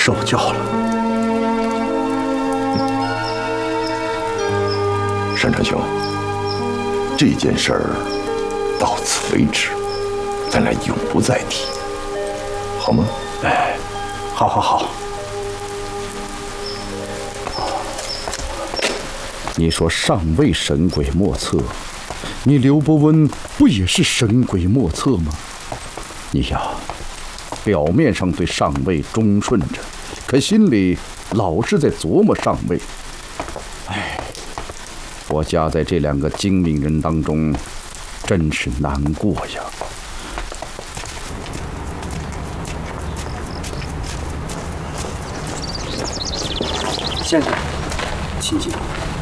受教了。山川兄，这件事儿到此为止，咱俩永不再提，好吗？ 哎，好好好。你说上尉神鬼莫测，你刘伯温不也是神鬼莫测吗？你呀，表面上对上尉忠顺着，可心里老是在琢磨上尉。哎，我夹在这两个精明人当中，真是难过呀。 先生，请进。